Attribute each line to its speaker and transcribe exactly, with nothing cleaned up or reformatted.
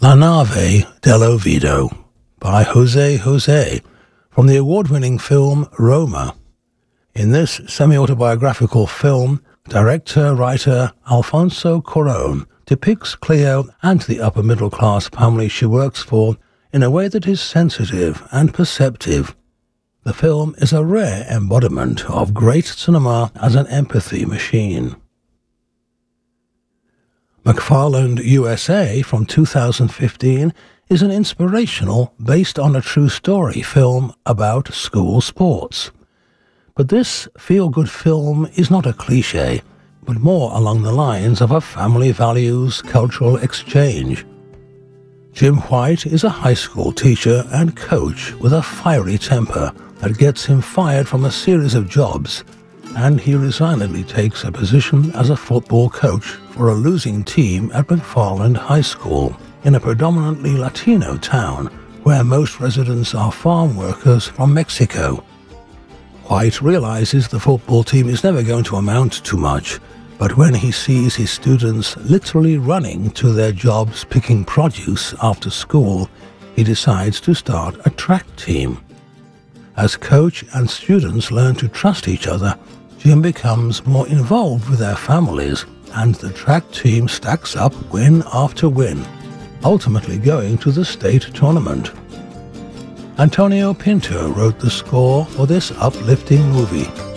Speaker 1: La Nave del Oviedo by Jose Jose from the award-winning film Roma. In this semi-autobiographical film, director-writer Alfonso Cuarón depicts Cleo and the upper-middle-class family she works for in a way that is sensitive and perceptive. The film is a rare embodiment of great cinema as an empathy machine. McFarland U S A from two thousand fifteen is an inspirational, based on a true story film about school sports. But this feel-good film is not a cliché, but more along the lines of a family values cultural exchange. Jim White is a high school teacher and coach with a fiery temper that gets him fired from a series of jobs, and he resignedly takes a position as a football coach for a losing team at McFarland High School in a predominantly Latino town where most residents are farm workers from Mexico. White realizes the football team is never going to amount to much, but when he sees his students literally running to their jobs picking produce after school, he decides to start a track team. As coach and students learn to trust each other, Jim becomes more involved with their families, and the track team stacks up win after win, ultimately going to the state tournament. Antonio Pinto wrote the score for this uplifting movie.